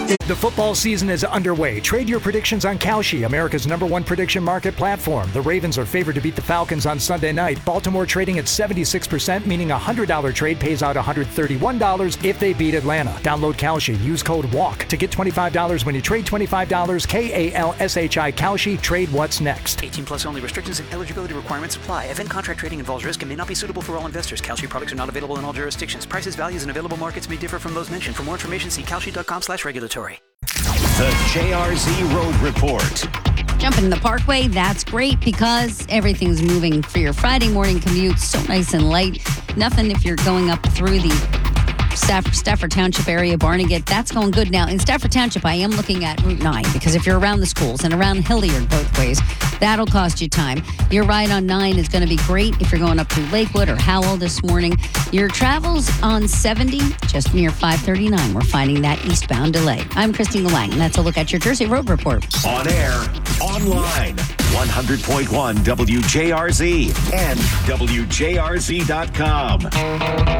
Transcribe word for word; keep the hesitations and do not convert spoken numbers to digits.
The football season is underway. Trade your predictions on Kalshi, America's number one prediction market platform. The Ravens are favored to beat the Falcons on Sunday night. Baltimore trading at seventy-six percent, meaning a one hundred dollars trade pays out one hundred thirty-one dollars if they beat Atlanta. Download Kalshi. Use code WALK to get twenty-five dollars when you trade twenty-five dollars. K A L S H I Kalshi. Trade what's next. eighteen plus only. Restrictions and eligibility requirements apply. Event contract trading involves risk and may not be suitable for all investors. Kalshi products are not available in all jurisdictions. Prices, values, and available markets may differ from those mentioned. For more information, see kalshi.com slash regulatory. The J R Z Road Report. Jumping in the Parkway, that's great because everything's moving for your Friday morning commute. So nice and light. Nothing if you're going up through the Stafford, Stafford Township area, Barnegat. That's going good now. In Stafford Township, I am looking at Route nine because if you're around the schools and around Hilliard both ways, that'll cost you time. Your ride on nine is going to be great if you're going up through Lakewood or Howell this morning. Your travels on seventy, just near five thirty-nine. We're finding that eastbound delay. I'm Christina Lang, and that's a look at your Jersey Road Report. On air, online, one hundred point one W J R Z and W J R Z dot com.